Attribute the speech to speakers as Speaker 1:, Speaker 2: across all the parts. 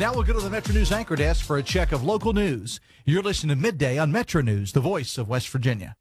Speaker 1: Now we'll go to the Metro News anchor desk for a check of local news. You're listening to Midday on Metro News, the voice of West Virginia.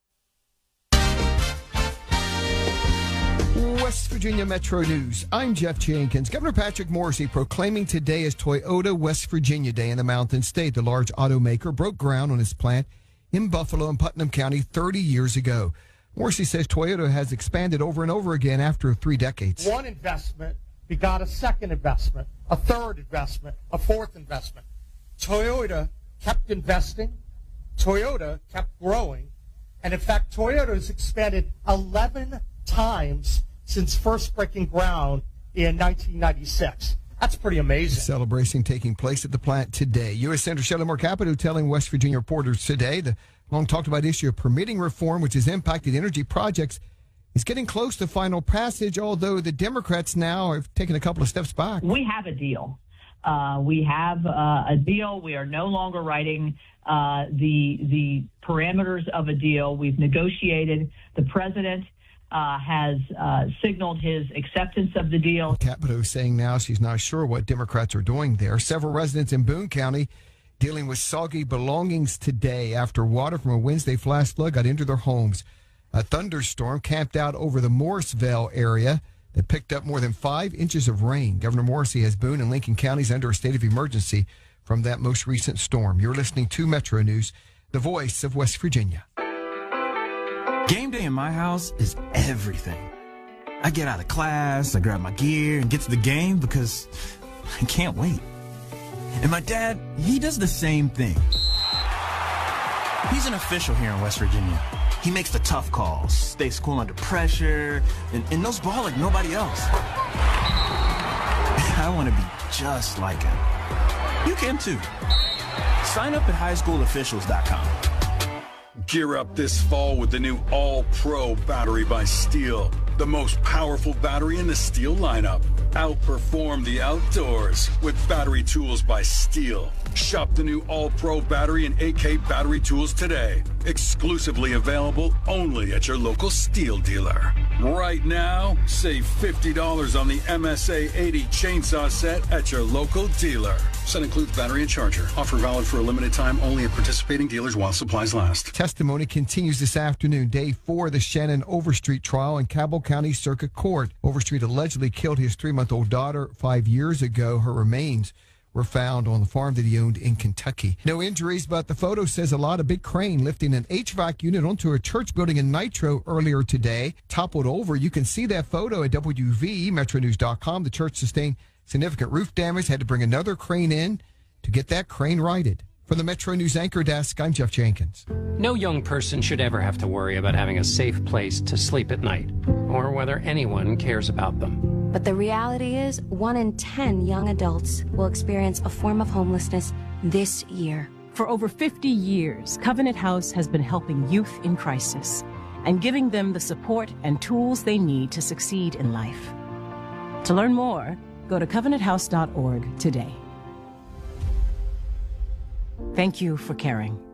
Speaker 2: West Virginia Metro News. I'm Jeff Jenkins. Governor Patrick Morrisey proclaiming today as Toyota West Virginia Day in the Mountain State. The large automaker broke ground on his plant in Buffalo and Putnam County 30 years ago. Morrisey says Toyota has expanded over and over again after 3 decades.
Speaker 3: One investment begot a second investment, a third investment, a fourth investment. Toyota kept investing. Toyota kept growing. And in fact, Toyota has expanded 11 times since first breaking ground in 1996. That's pretty amazing.
Speaker 2: Celebration taking place at the plant today. U.S. Senator Shelley Moore Capito telling West Virginia reporters today the long talked about issue of permitting reform, which has impacted energy projects, is getting close to final passage, although the Democrats now have taken a couple of steps back.
Speaker 4: We have a deal. We have a deal. We are no longer writing the parameters of a deal. We've negotiated. The president has signaled his acceptance of the deal.
Speaker 2: Capito saying now she's not sure what Democrats are doing there. Several residents in Boone County dealing with soggy belongings today after water from a Wednesday flash flood got into their homes. A thunderstorm camped out over the Morrisville area that picked up more than 5 inches of rain. Governor Morrisey has Boone and Lincoln counties under a state of emergency from that most recent storm. You're listening to Metro News, the voice of West Virginia.
Speaker 5: Game day in my house is everything. I get out of class, I grab my gear, and get to the game because I can't wait. And my dad, he does the same thing. He's an official here in West Virginia. He makes the tough calls, stays cool under pressure, and knows ball like nobody else. I want to be just like him. You can too. Sign up at highschoolofficials.com.
Speaker 6: Gear up this fall with the new All-Pro battery by Steel. The most powerful battery in the Steel lineup. Outperform the outdoors with battery tools by Steel. Shop the new All-Pro battery and AK battery tools today. Exclusively available only at your local Steel dealer. Right now, save $50 on the MSA 80 chainsaw set at your local dealer. Set includes battery and charger. Offer valid for a limited time only at participating dealers while supplies last.
Speaker 2: Testimony continues this afternoon, day 4 of the Shannon Overstreet trial in Cabell County Circuit Court. Overstreet allegedly killed his 3-month-old daughter 5 years ago. Her remains were found on the farm that he owned in Kentucky. No injuries, but the photo says a lot. A big crane lifting an HVAC unit onto a church building in Nitro earlier today toppled over. You can see that photo at WVMetroNews.com. The church sustained significant roof damage, had to bring another crane in to get that crane righted. From the Metro News anchor desk, I'm Jeff Jenkins.
Speaker 7: No young person should ever have to worry about having a safe place to sleep at night, or whether anyone cares about them.
Speaker 8: But the reality is, 1 in 10 young adults will experience a form of homelessness this year.
Speaker 9: For over 50 years, Covenant House has been helping youth in crisis and giving them the support and tools they need to succeed in life. To learn more, go to covenanthouse.org today. Thank you for caring.